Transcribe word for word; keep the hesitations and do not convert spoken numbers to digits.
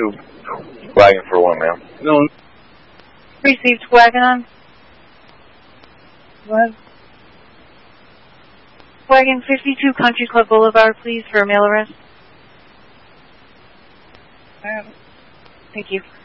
two. Wagon for one, ma'am. No. Received wagon on. What? Wagon fifty-two Country Club Boulevard, please, for a mail arrest. Um, Thank you.